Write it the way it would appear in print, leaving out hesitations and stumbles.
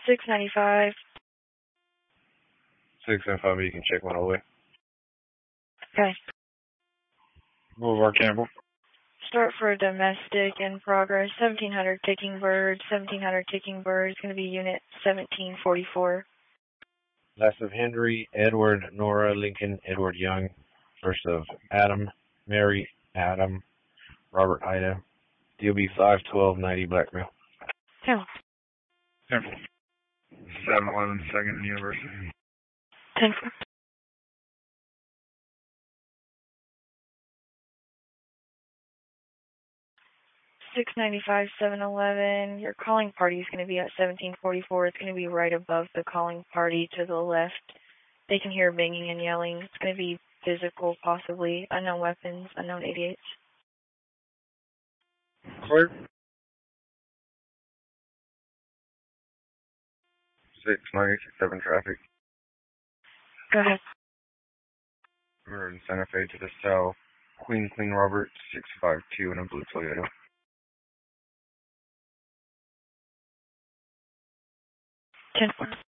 695. 695, you can check 108. Okay. Boulevard Campbell. Start for domestic in progress. 1700 Kicking Bird. 1700 Kicking Bird is going to be unit 1744. Last of Henry, Edward, Nora, Lincoln, Edward Young. First of Adam, Mary, Adam, Robert, Ida. DOB 51290 blackmail. 10. 711 Second University. 10. 695, 711. Your calling party is going to be at 1744. It's going to be right above the calling party to the left. They can hear banging and yelling. It's going to be physical, possibly. Unknown weapons, unknown 88s. Clear. 697 traffic. Go ahead. We're in Santa Fe to the south. Queen Robert, 652 in a blue Toyota. 10.